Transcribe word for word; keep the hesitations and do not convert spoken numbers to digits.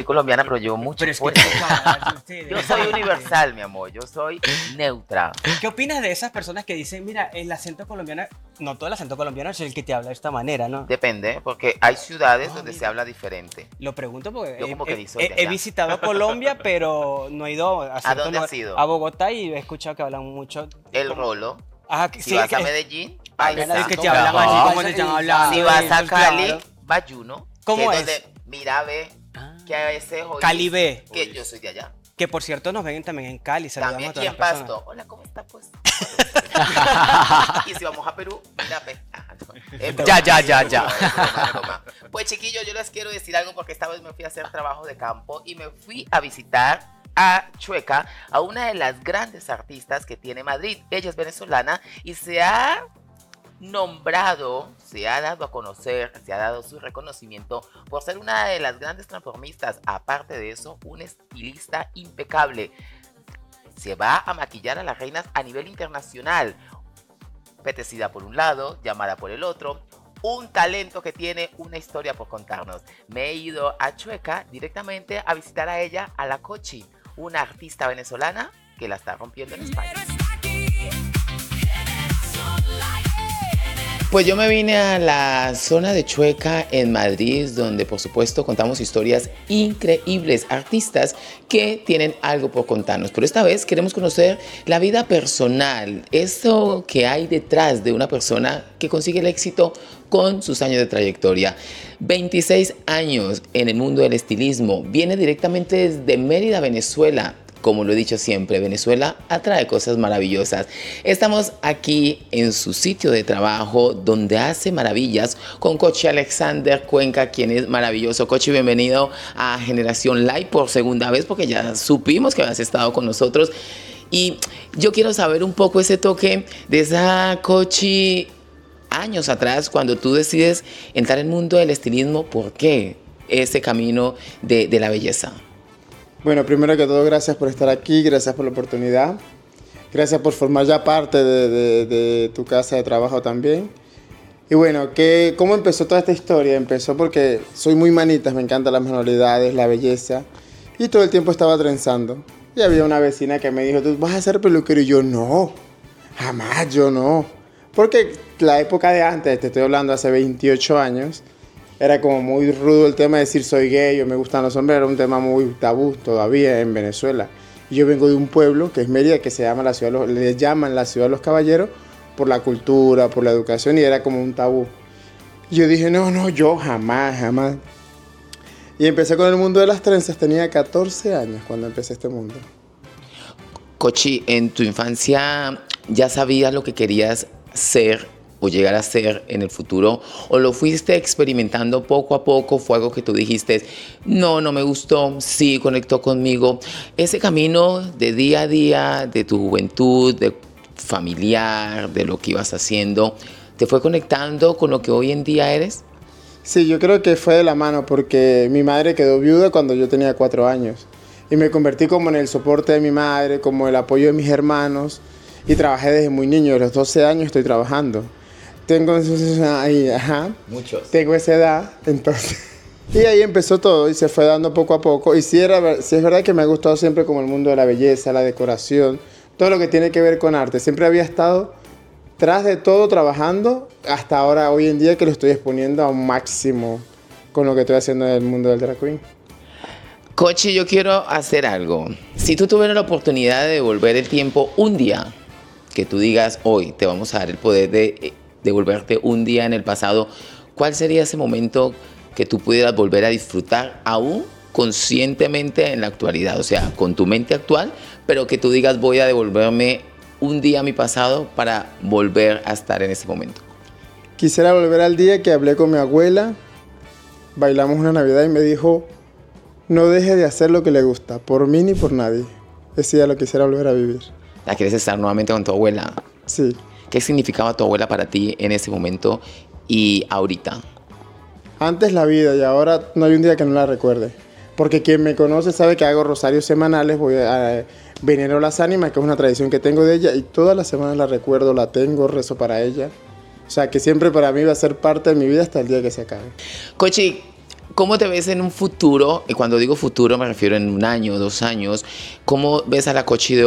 colombiana, pero llevo mucho Pero es que fuerte. toca, ustedes, Yo soy universal, mi amor, yo soy neutra. ¿Qué opinas de esas personas que dicen, mira, el acento colombiano, no todo el acento colombiano es el que te habla de esta manera, ¿no? Depende, porque hay ciudades Ah, donde mira. se habla diferente. Lo pregunto porque Yo he, como que he- ni soy de he- he allá. visitado Colombia, pero no he ido a, acento dónde no- has ido? a Bogotá y he escuchado que hablan mucho. El como- rolo. Ajá, que- Si sí, vas que- a Medellín, Ay, paisa. es que te hablan Ajá. así como te están hablando. Si vas a eso es Cali, claro. Bayuno. ¿Cómo que es? Donde, mira, ve, Ah. que a veces oís Cali ve. que yo soy de allá. Que por cierto nos ven también en Cali, saludamos También a aquí todas en las personas. Pasto. Hola, ¿cómo está pues? Y si vamos a Perú, mira, ve. Ah, no. Es broma, Ya, ya, ya, es ya. broma, es broma, es broma. Pues chiquillos, yo les quiero decir algo porque esta vez me fui a hacer trabajo de campo y me fui a visitar a Chueca, a una de las grandes artistas que tiene Madrid. Ella es venezolana y se ha nombrado, se ha dado a conocer, se ha dado su reconocimiento por ser una de las grandes transformistas. Aparte de eso, un estilista impecable. Se va a maquillar a las reinas a nivel internacional. Apetecida por un lado, llamada por el otro. Un talento que tiene una historia por contarnos. Me he ido a Chueca directamente a visitar a ella, a la Cochi, una artista venezolana que la está rompiendo en España. Pues yo me vine a la zona de Chueca en Madrid, donde por supuesto contamos historias increíbles, artistas que tienen algo por contarnos. Pero esta vez queremos conocer la vida personal, eso que hay detrás de una persona que consigue el éxito con sus años de trayectoria. veintiséis años en el mundo del estilismo, viene directamente desde Mérida, Venezuela. Como lo he dicho siempre, Venezuela atrae cosas maravillosas. Estamos aquí en su sitio de trabajo donde hace maravillas con Cochi Alexander Cuenca, quien es maravilloso. Cochi, bienvenido a Generación Live por segunda vez porque ya supimos que habías estado con nosotros. Y yo quiero saber un poco ese toque de esa Cochi años atrás cuando tú decides entrar en el mundo del estilismo. ¿Por qué ese camino de, de la belleza? Bueno, primero que todo, gracias por estar aquí, gracias por la oportunidad, gracias por formar ya parte de, de, de tu casa de trabajo también. Y bueno, ¿qué, ¿cómo empezó toda esta historia? Empezó porque soy muy manitas, me encantan las manualidades, la belleza, y todo el tiempo estaba trenzando. Y había una vecina que me dijo, ¿tú vas a ser peluquero? Y yo, no, jamás, yo no. Porque la época de antes, te estoy hablando hace veintiocho años, era como muy rudo el tema de decir soy gay o me gustan los hombres, era un tema muy tabú todavía en Venezuela. Y yo vengo de un pueblo que es Mérida, que se llama la ciudad, de los, le llaman la ciudad de los caballeros por la cultura, por la educación, y era como un tabú. Y yo dije, no, no, yo jamás, jamás. Y empecé con el mundo de las trenzas, tenía catorce años cuando empecé este mundo. Cochi, en tu infancia ya sabías lo que querías ser o llegar a ser en el futuro, o lo fuiste experimentando poco a poco, fue algo que tú dijiste, no, no me gustó, sí, conectó conmigo. Ese camino de día a día, de tu juventud, de familiar, de lo que ibas haciendo, ¿te fue conectando con lo que hoy en día eres? Sí, yo creo que fue de la mano porque mi madre quedó viuda cuando yo tenía cuatro años y me convertí como en el soporte de mi madre, como el apoyo de mis hermanos, y trabajé desde muy niño, a los doce años estoy trabajando. Tengo, ahí, ajá, Muchos. tengo esa edad, entonces, y ahí empezó todo y se fue dando poco a poco. Y sí, era, sí es verdad que me ha gustado siempre como el mundo de la belleza, la decoración, todo lo que tiene que ver con arte. Siempre había estado tras de todo trabajando, hasta ahora, hoy en día que lo estoy exponiendo a un máximo con lo que estoy haciendo en el mundo del drag queen. Cochi, yo quiero hacer algo. Si tú tuvieras la oportunidad de devolver el tiempo un día, que tú digas hoy te vamos a dar el poder de devolverte un día en el pasado, ¿cuál sería ese momento que tú pudieras volver a disfrutar aún conscientemente en la actualidad? O sea, con tu mente actual, pero que tú digas voy a devolverme un día a mi pasado para volver a estar en ese momento. Quisiera volver al día que hablé con mi abuela, bailamos una Navidad y me dijo, no deje de hacer lo que le gusta, por mí ni por nadie. Ese día lo quisiera volver a vivir. ¿La quieres estar nuevamente con tu abuela? Sí. ¿Qué significaba tu abuela para ti en ese momento y ahorita? Antes la vida y ahora no hay un día que no la recuerde. Porque quien me conoce sabe que hago rosarios semanales, voy a venero las ánimas, que es una tradición que tengo de ella, y todas las semanas la recuerdo, la tengo, rezo para ella. O sea, que siempre para mí va a ser parte de mi vida hasta el día que se acabe. Cochi, ¿cómo te ves en un futuro? Y cuando digo futuro me refiero en un año, dos años. ¿Cómo ves a la Cochi de